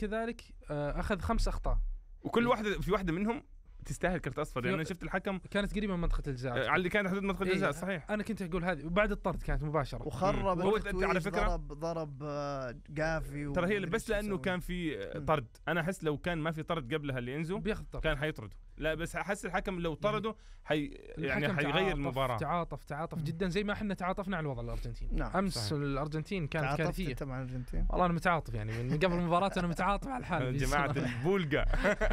كذلك أخذ 5 أخطاء، وكل واحدة في واحدة منهم تستاهل كرت أصفر، لأن أنا شفت الحكم كانت قريبة من منطقة الجزاء، على اللي كانت حدود منطقة الجزاء. صحيح، أنا كنت أقول هذه، وبعد الطرد كانت مباشرة وخرب على فكرة ضرب قافي، ترى هي بس لأنه كان في طرد. أنا أحس لو كان ما في طرد قبلها اللي إنزو بياخذ طرد كان حيطرده. لا بس أحس الحكم لو طرده يعني حيغير المباراة. تعاطف جدا زي ما احنا تعاطفنا على الوضع الأرجنتين. نعم. أمس صحيح. الأرجنتين كانت كارثية. مع الأرجنتين والله أنا متعاطف يعني من قبل المباراة أنا متعاطف على الحال. جماعة البولقة.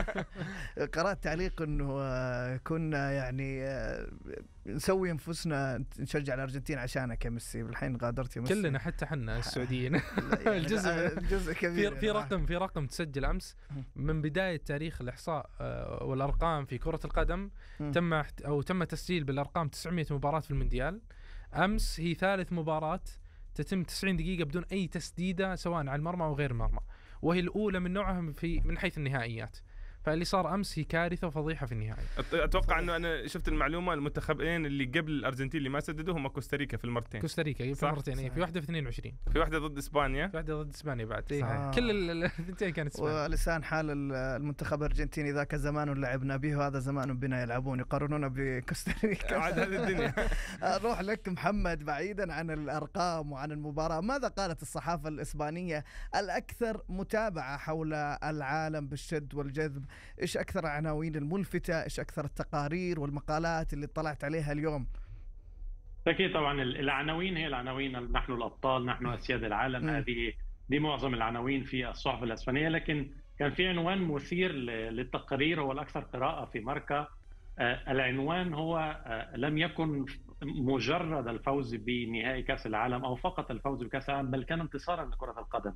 قرأت تعليق إنه كنا يعني نسوي أنفسنا نشجع الأرجنتين عشانك يا ميسي، الحين غادرت يا ميسي. كلنا حتى حنا السعوديين. الجزء كبير. في رقم تسجل أمس من بداية تاريخ الإحصاء والأرقام في كرة القدم، تم تسجيل بالأرقام 900 مباراة في المونديال. أمس هي ثالث مباراة تتم 90 دقيقة بدون أي تسديدة سواء على المرمى أو غير المرمى، وهي الأولى من نوعها من حيث النهائيات. فاللي صار أمس هي كارثة وفضيحة في النهائي. أتوقع أنه أنا شفت المعلومة، المنتخبين اللي قبل الأرجنتين اللي ما سددوا هم كوستاريكا في المرتين. كوستاريكا في مرتين، في واحدة في 22، في واحدة ضد إسبانيا، في واحدة ضد إسبانيا بعد. كل الاثنتين كانت إسبانيا. ولسان حال المنتخب الأرجنتيني ذاك زمان لعبنا به وهذا زمان بنا يلعبون، يقارنون بكوستاريكا. عاد هذه الدنيا. أروح لك محمد، بعيدا عن الأرقام وعن المباراة، ماذا قالت الصحافة الإسبانية الأكثر متابعة حول العالم بالشد والجذب؟ إيش أكثر العناوين الملفتة؟ إيش أكثر التقارير والمقالات اللي طلعت عليها اليوم؟ أكيد طبعا العناوين هي العناوين، نحن الأبطال، نحن أسياد العالم. هذه دي معظم العناوين في الصحف الإسبانية. لكن كان في عنوان مثير للتقرير هو الأكثر قراءة في ماركا. العنوان هو لم يكن مجرد الفوز بنهائي كأس العالم أو فقط الفوز بكأس العالم، بل كان انتصارا لكرة القدم.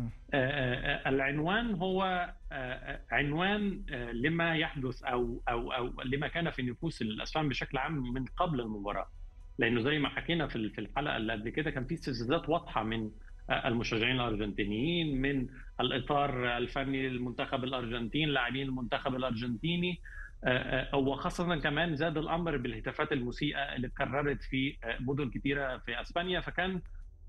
العنوان هو عنوان لما يحدث أو لما كان في نفوس الأسبان بشكل عام من قبل المباراة، لأنه زي ما حكينا في الحلقة اللي قبل كده كان في استفزازات واضحة من المشجعين الأرجنتينيين، من الإطار الفني للمنتخب الأرجنتين، لاعبين المنتخب الأرجنتيني، وخاصة كمان زاد الأمر بالهتافات المسيئة اللي تكررت في مدن كثيرة في أسبانيا. فكان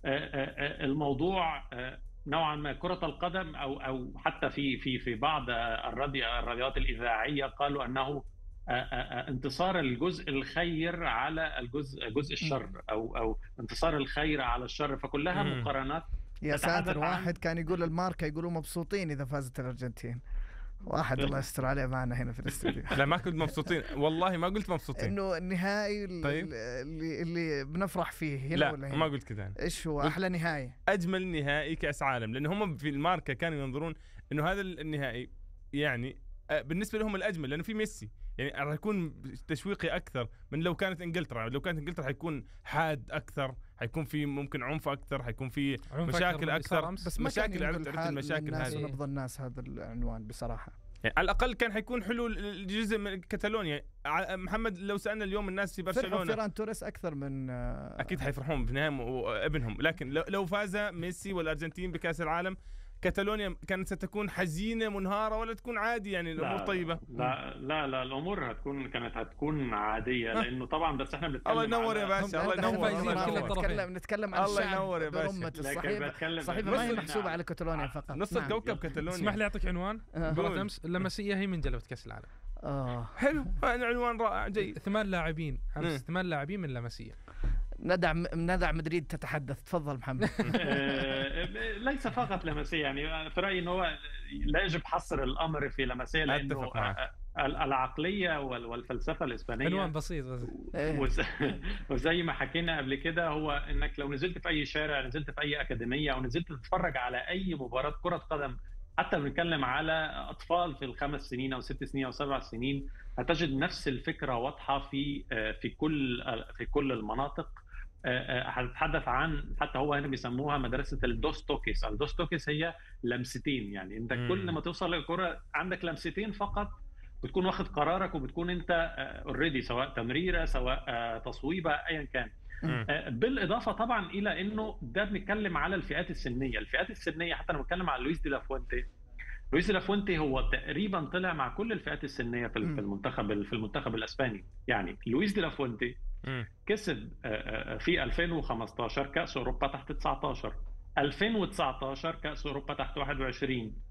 الموضوع نوعا ما كرة القدم أو حتى في بعض الراديوات الإذاعية قالوا أنه انتصار الجزء الخير على جزء الشر أو انتصار الخير على الشر. فكلها مقارنات. يا ساتر، واحد كان يقول الماركة يقولوا مبسوطين إذا فازت الأرجنتين، واحد الله يستر عليه معنا هنا في الاستوديو. لا ما كنت مبسوطين، والله ما قلت مبسوطين، انه النهائي طيب. اللي بنفرح فيه هنا. لا ولا هنا؟ ما قلت كذا. ايش هو احلى نهائي؟ اجمل نهائي كأس عالم، لان هم في الماركة كانوا ينظرون انه هذا النهائي يعني بالنسبة لهم الأجمل، لأنه في ميسي، يعني راح يكون تشويقي أكثر من لو كانت إنجلترا. لو كانت إنجلترا حيكون حاد أكثر، حيكون في ممكن عنف أكثر، حيكون في مشاكل أكثر. بس مشاكل عرفت المشاكل هذه نبض الناس هذا العنوان بصراحة. يعني على الأقل كان حيكون حلول جزء من كتالونيا. محمد لو سألنا اليوم الناس في برشلونة، فيران توريس أكثر من أكيد حيفرحون في نهاية ابنهم. لكن لو فاز ميسي والأرجنتين بكأس العالم، كتالونيا كانت ستكون حزينة منهارة ولا تكون عادي؟ يعني الأمور طيبة. لا الأمور كانت هتكون عادية، لأنه طبعا بس احنا بنتكلم. الله ينور يا باشا، الله ينور. نتكلم عن الله ينور يا باشا. صحيح ما هي محسوبة على كتالونيا فقط، نص الكوكب كتالونيا. اسمح لي أعطيك عنوان. مباراة أمس اللمسية هي من جلبت كأس العالم. حلو، عنوان رائع جيد. 8 لاعبين أمس، 8 لاعبين من اللمسية. ندع مدريد تتحدث. تفضل محمد. ليس فقط لمسية، يعني في رأيي أنه لا يجب حصر الأمر في لمسية، لأنه العقلية والفلسفة الإسبانية عنوان بسيط وزي ما حكينا قبل كده، هو أنك لو نزلت في أي شارع، نزلت في أي أكاديمية أو نزلت تتفرج على أي مباراة كرة قدم، حتى بنتكلم على أطفال في ال5 سنين أو 6 سنين أو 7 سنين، هتجد نفس الفكرة واضحة في كل المناطق. هتتحدث عن، حتى هو هنا بيسموها مدرسة الدوستوكيس. الدوستوكيس هي لمستين، يعني انت كل ما توصل للكرة عندك لمستين فقط بتكون واخد قرارك، وبتكون انت اوريدي سواء تمريرة سواء تصويبة ايا كان. بالإضافة طبعا إلى أنه ده بنتكلم على الفئات السنية. حتى أنا بتكلم على لويس دي لا فوينتي هو تقريبا طلع مع كل الفئات السنية في المنتخب الأسباني. يعني لويس دي لا فوينتي كسب في 2015 كأس أوروبا تحت 19، 2019 كأس أوروبا تحت 21،